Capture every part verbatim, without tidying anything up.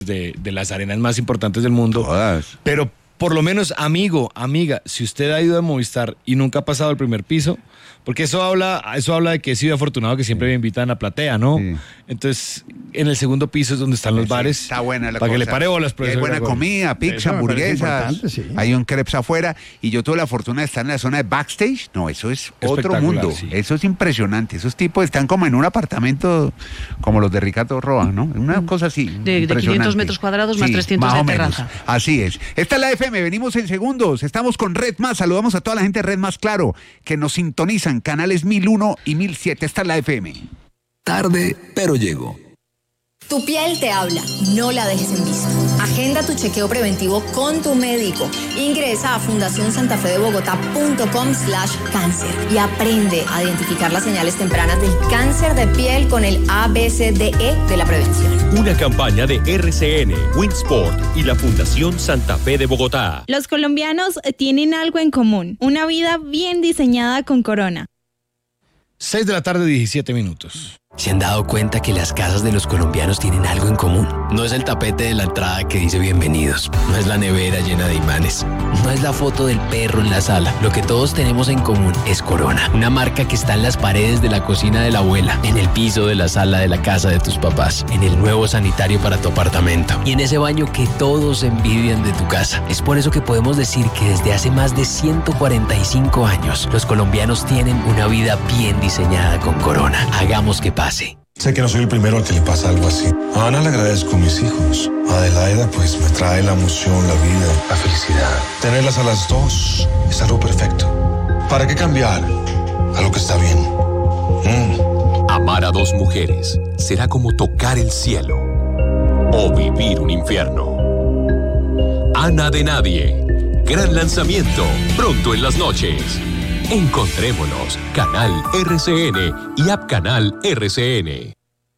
de, de las arenas más importantes del mundo. Todas. Pero por lo menos, amigo, amiga, si usted ha ido a Movistar y nunca ha pasado el primer piso, porque eso habla, eso habla de que he sido afortunado, que siempre me invitan a platea, ¿no? Sí. Entonces, en el segundo piso es donde están los Sí, bares. está buena la para cosa. que le pare bolas, Hay profesor. buena Gregorio. comida, pizza, Eso me parece hamburguesas. importante, sí. Hay un crepes afuera. Y yo tuve la fortuna de estar en la zona de backstage. No, eso es otro Espectacular, mundo. sí. Eso es impresionante. Esos tipos están como en un apartamento como los de Ricardo Roa, ¿no? Una cosa así. De- de impresionante. quinientos metros cuadrados más trescientos más de o menos. terraza. Así es. Esta es la F M. Venimos en segundos. Estamos con Red Más. Saludamos a toda la gente de Red Más, claro, que nos sintonizan. Canales mil uno y mil siete. Esta es la F M. Tarde, pero llego. Tu piel te habla, no la dejes en visto. Agenda tu chequeo preventivo con tu médico. Ingresa a fundación santa fe de bogotá punto com slash cáncer y aprende a identificar las señales tempranas del cáncer de piel con el A B C D E de la prevención. Una campaña de R C N, Winsport y la Fundación Santa Fe de Bogotá. Los colombianos tienen algo en común, una vida bien diseñada con Corona. seis de la tarde, diecisiete minutos. ¿Se han dado cuenta que las casas de los colombianos tienen algo en común? No es el tapete de la entrada que dice bienvenidos, no es la nevera llena de imanes, no es la foto del perro en la sala. Lo que todos tenemos en común es Corona, una marca que está en las paredes de la cocina de la abuela, en el piso de la sala de la casa de tus papás, en el nuevo sanitario para tu apartamento y en ese baño que todos envidian de tu casa. Es por eso que podemos decir que desde hace más de ciento cuarenta y cinco años, los colombianos tienen una vida bien diseñada con Corona. Hagamos que pase. Sé que no soy el primero al que le pasa algo así. A Ana le agradezco a mis hijos. A Adelaida pues me trae la emoción, la vida, la felicidad. Tenerlas a las dos es algo perfecto. ¿Para qué cambiar a lo que está bien? Mm. Amar a dos mujeres será como tocar el cielo o vivir un infierno. Ana de Nadie. Gran lanzamiento pronto en las noches. Encontrémonos, Canal R C N y App Canal R C N.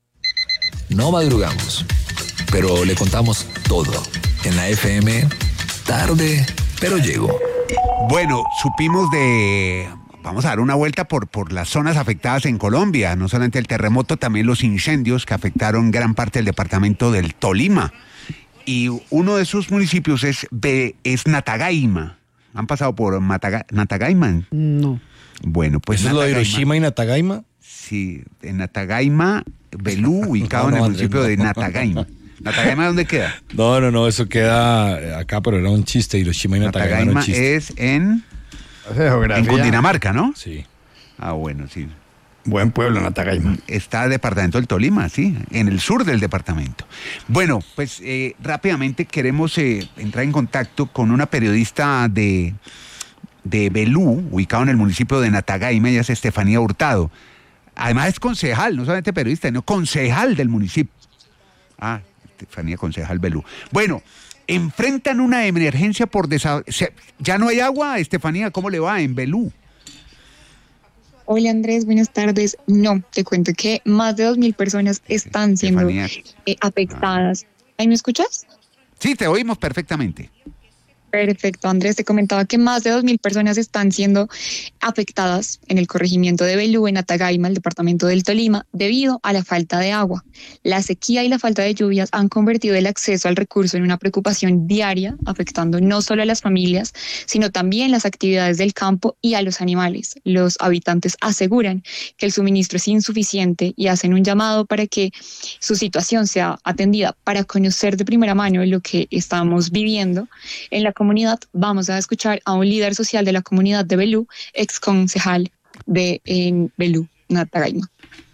No madrugamos, pero le contamos todo. En la F M, tarde, pero llego. Bueno, supimos de... Vamos a dar una vuelta por, por las zonas afectadas en Colombia. No solamente el terremoto, también los incendios que afectaron gran parte del departamento del Tolima. Y uno de esos municipios es, es Natagaima. ¿Han pasado por Mataga- Natagaima? No. Bueno, pues ¿Eso es lo de Natagaima. Hiroshima y Natagaima? Sí, en Natagaima, Belú, ubicado No, no, en el Andrés, municipio no. de Natagaima. ¿Natagaima dónde queda? No, no, no, eso queda acá, pero era un chiste. Hiroshima y Natagaima era un Natagaima chiste. es en, Geografía. en Cundinamarca, ¿no? Sí. Ah, bueno, sí. Buen pueblo, Natagaima. Está el departamento del Tolima, sí, en el sur del departamento. Bueno, pues eh, rápidamente queremos eh, entrar en contacto con una periodista de, de Belú, ubicado en el municipio de Natagaima, ella es Estefanía Hurtado. Además es concejal, no solamente periodista, sino concejal del municipio. Ah, Estefanía, concejal Belú. Bueno, enfrentan una emergencia por desabastecimiento. ¿Ya no hay agua, Estefanía? ¿Cómo le va en Belú? Hola Andrés, buenas tardes. No, te cuento que más de dos mil personas están siendo eh, afectadas. ¿Ahí me escuchas? Sí, te oímos perfectamente. Perfecto, Andrés, te comentaba que más de dos mil personas están siendo afectadas en el corregimiento de Belú, en Natagaima, el departamento del Tolima, debido a la falta de agua. La sequía y la falta de lluvias han convertido el acceso al recurso en una preocupación diaria, afectando no solo a las familias, sino también las actividades del campo y a los animales. Los habitantes aseguran que el suministro es insuficiente y hacen un llamado para que su situación sea atendida. Para conocer de primera mano lo que estamos viviendo en la comunidad, vamos a escuchar a un líder social de la comunidad de Belú, ex concejal de en Belú, Natagaima.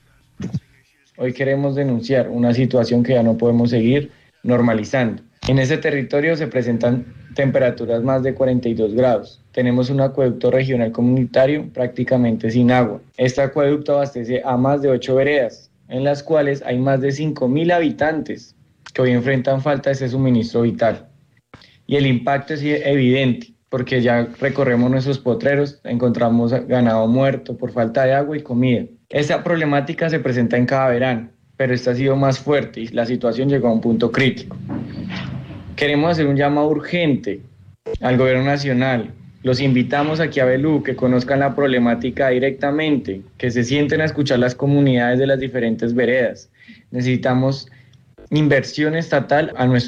Hoy queremos denunciar una situación que ya no podemos seguir normalizando. En ese territorio se presentan temperaturas más de cuarenta y dos grados. Tenemos un acueducto regional comunitario prácticamente sin agua. Este acueducto abastece a más de ocho veredas, en las cuales hay más de cinco mil habitantes que hoy enfrentan falta de ese suministro vital. Y el impacto es evidente, porque ya recorremos nuestros potreros, encontramos ganado muerto por falta de agua y comida. Esta problemática se presenta en cada verano, pero esta ha sido más fuerte y la situación llegó a un punto crítico. Queremos hacer un llamado urgente al gobierno nacional. Los invitamos aquí a Belú, que conozcan la problemática directamente, que se sienten a escuchar las comunidades de las diferentes veredas. Necesitamos inversión estatal a nuestro